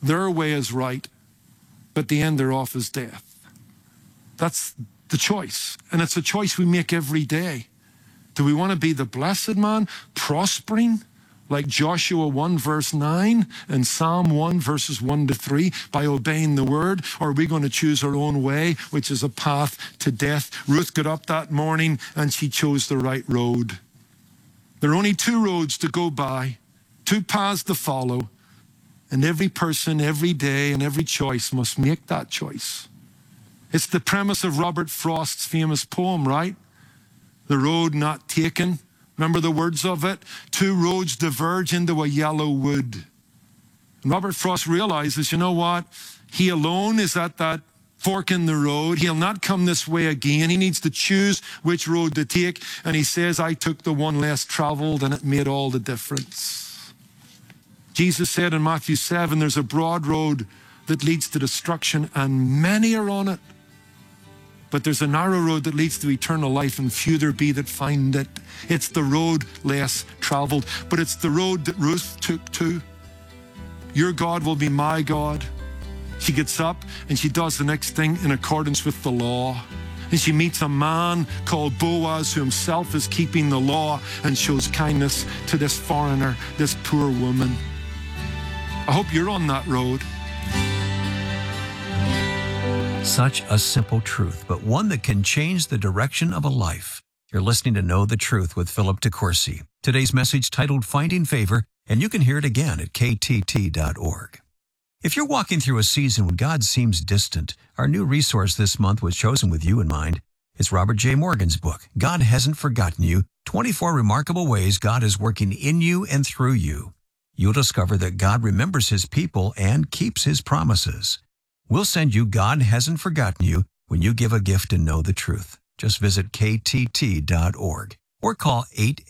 Their way is right, but the end thereof is death. That's the choice, and it's a choice we make every day. Do we want to be the blessed man, prospering, like Joshua 1 verse 9 and Psalm 1 verses 1 to 3, by obeying the word? Or are we going to choose our own way, which is a path to death? Ruth got up that morning and she chose the right road. There are only two roads to go by, two paths to follow, and every person, every day, and every choice must make that choice. It's the premise of Robert Frost's famous poem, right? The road not taken. Remember the words of it? Two roads diverge into a yellow wood. And Robert Frost realizes, you know what? He alone is at that fork in the road. He'll not come this way again. He needs to choose which road to take. And he says, I took the one less traveled, and it made all the difference. Jesus said in Matthew 7, there's a broad road that leads to destruction, and many are on it. But there's a narrow road that leads to eternal life, and few there be that find it. It's the road less traveled, but it's the road that Ruth took too. Your God will be my God. She gets up and she does the next thing in accordance with the law. And she meets a man called Boaz, who himself is keeping the law, and shows kindness to this foreigner, this poor woman. I hope you're on that road. Such a simple truth, but one that can change the direction of a life. You're listening to Know the Truth with Philip DeCourcy. Today's message titled Finding Favor, and you can hear it again at ktt.org. If you're walking through a season when God seems distant, our new resource this month was chosen with you in mind. It's Robert J. Morgan's book, God Hasn't Forgotten You, 24 Remarkable Ways God is Working in You and Through You. You'll discover that God remembers His people and keeps His promises. We'll send you God Hasn't Forgotten You when you give a gift and know the truth. Just visit ktt.org or call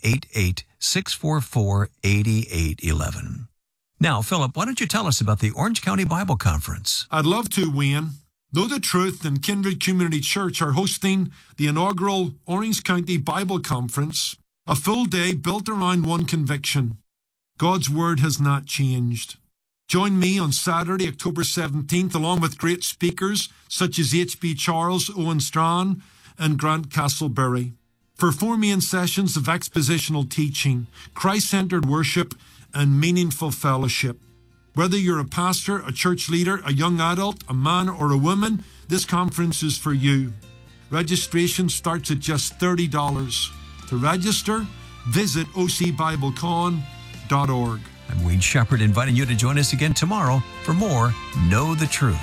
888-644-8811. Now, Philip, why don't you tell us about the Orange County Bible Conference? I'd love to, Wayne. Know the Truth and Kindred Community Church are hosting the inaugural Orange County Bible Conference, a full day built around one conviction: God's Word has not changed. Join me on Saturday, October 17th, along with great speakers such as H.B. Charles, Owen Strachan, and Grant Castleberry, for 4 main sessions of expositional teaching, Christ-centered worship, and meaningful fellowship. Whether you're a pastor, a church leader, a young adult, a man, or a woman, this conference is for you. Registration starts at just $30. To register, visit ocbiblecon.org. I'm Wayne Shepherd, inviting you to join us again tomorrow for more Know the Truth.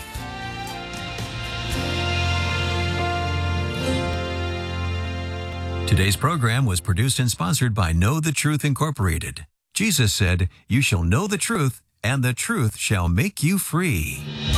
Today's program was produced and sponsored by Know the Truth Incorporated. Jesus said, "You shall know the truth, and the truth shall make you free."